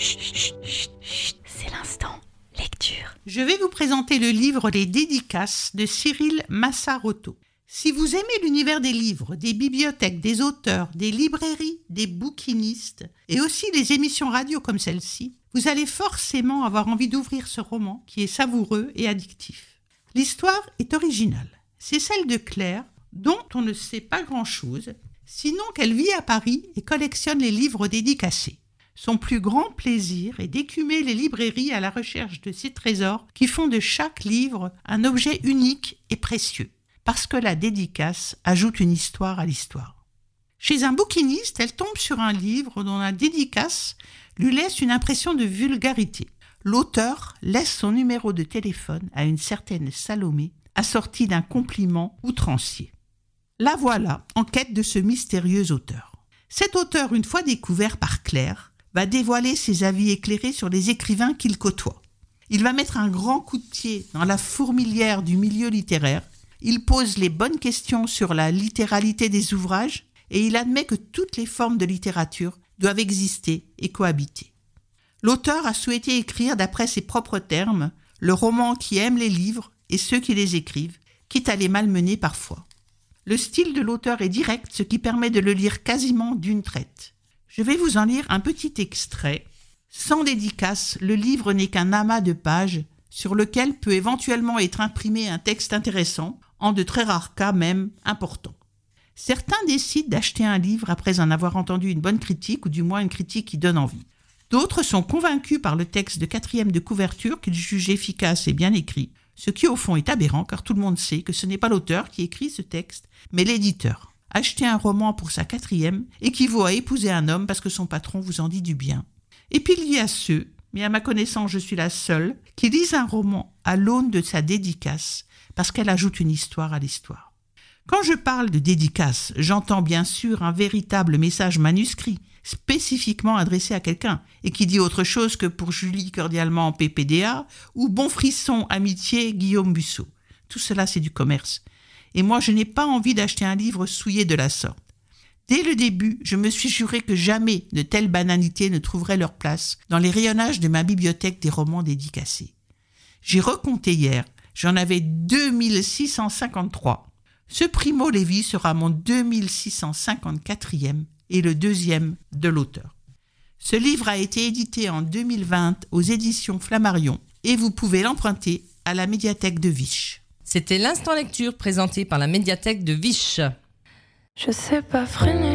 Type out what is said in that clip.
C'est l'instant lecture. Je vais vous présenter le livre Les Dédicaces de Cyril Massarotto. Si vous aimez l'univers des livres, des bibliothèques, des auteurs, des librairies, des bouquinistes et aussi les émissions radio comme celle-ci, vous allez forcément avoir envie d'ouvrir ce roman qui est savoureux et addictif. L'histoire est originale. C'est celle de Claire, dont on ne sait pas grand-chose, sinon qu'elle vit à Paris et collectionne les livres dédicacés. Son plus grand plaisir est d'écumer les librairies à la recherche de ces trésors qui font de chaque livre un objet unique et précieux, parce que la dédicace ajoute une histoire à l'histoire. Chez un bouquiniste, elle tombe sur un livre dont la dédicace lui laisse une impression de vulgarité. L'auteur laisse son numéro de téléphone à une certaine Salomé, assorti d'un compliment outrancier. La voilà en quête de ce mystérieux auteur. Cet auteur, une fois découvert par Claire, va dévoiler ses avis éclairés sur les écrivains qu'il côtoie. Il va mettre un grand coup de pied dans la fourmilière du milieu littéraire. Il pose les bonnes questions sur la littéralité des ouvrages et il admet que toutes les formes de littérature doivent exister et cohabiter. L'auteur a souhaité écrire, d'après ses propres termes, le roman qui aime les livres et ceux qui les écrivent, quitte à les malmener parfois. Le style de l'auteur est direct, ce qui permet de le lire quasiment d'une traite. Je vais vous en lire un petit extrait. Sans dédicace, le livre n'est qu'un amas de pages sur lequel peut éventuellement être imprimé un texte intéressant, en de très rares cas même importants. Certains décident d'acheter un livre après en avoir entendu une bonne critique, ou du moins une critique qui donne envie. D'autres sont convaincus par le texte de 4e de couverture qu'ils jugent efficace et bien écrit, ce qui au fond est aberrant car tout le monde sait que ce n'est pas l'auteur qui écrit ce texte, mais l'éditeur. Acheter un roman pour sa 4e équivaut à épouser un homme parce que son patron vous en dit du bien. Et puis il y a ceux, mais à ma connaissance je suis la seule, qui lisent un roman à l'aune de sa dédicace parce qu'elle ajoute une histoire à l'histoire. Quand je parle de dédicace, j'entends bien sûr un véritable message manuscrit, spécifiquement adressé à quelqu'un, et qui dit autre chose que pour Julie cordialement PPDA ou Bon Frisson Amitié Guillaume Musso. Tout cela c'est du commerce. Et moi je n'ai pas envie d'acheter un livre souillé de la sorte. Dès le début, je me suis juré que jamais de telles banalités ne trouveraient leur place dans les rayonnages de ma bibliothèque des romans dédicacés. J'ai recompté hier, j'en avais 2653. Ce Primo Levi sera mon 2654e et le 2e de l'auteur. Ce livre a été édité en 2020 aux éditions Flammarion et vous pouvez l'emprunter à la médiathèque de Viche. C'était l'instant lecture présenté par la médiathèque de Viche. Je sais pas freiner.